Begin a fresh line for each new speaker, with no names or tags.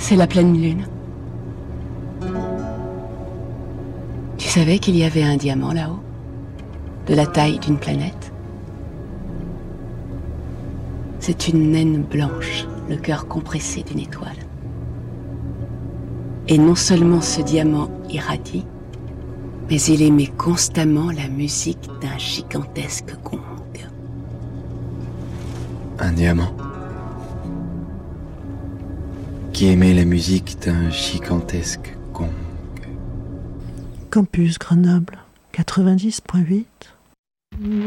C'est la pleine lune. Tu savais qu'il y avait un diamant là-haut, de la taille d'une planète? C'est une naine blanche, le cœur compressé d'une étoile. Et non seulement ce diamant irradie, mais il émet constamment la musique d'un gigantesque gong.
Un diamant qui émet la musique d'un gigantesque gong.
Campus Grenoble 90.8.